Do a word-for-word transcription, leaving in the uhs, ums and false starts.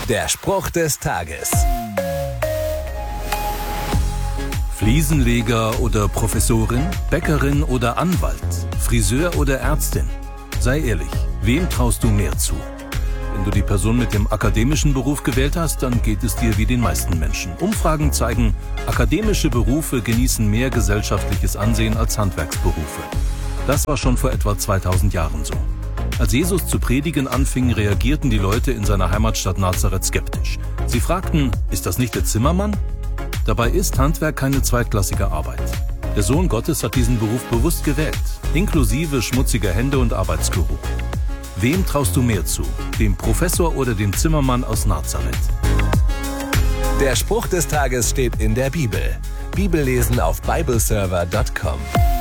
Der Spruch des Tages. Fliesenleger oder Professorin, Bäckerin oder Anwalt, Friseur oder Ärztin. Sei ehrlich, wem traust du mehr zu? Wenn du die Person mit dem akademischen Beruf gewählt hast, dann geht es dir wie den meisten Menschen. Umfragen zeigen, akademische Berufe genießen mehr gesellschaftliches Ansehen als Handwerksberufe. Das war schon vor etwa zweitausend Jahren so. Als Jesus zu predigen anfing, reagierten die Leute in seiner Heimatstadt Nazareth skeptisch. Sie fragten, ist das nicht der Zimmermann? Dabei ist Handwerk keine zweitklassige Arbeit. Der Sohn Gottes hat diesen Beruf bewusst gewählt, inklusive schmutziger Hände und Arbeitsgeruch. Wem traust du mehr zu, dem Professor oder dem Zimmermann aus Nazareth? Der Spruch des Tages steht in der Bibel. Bibellesen auf bibleserver punkt com.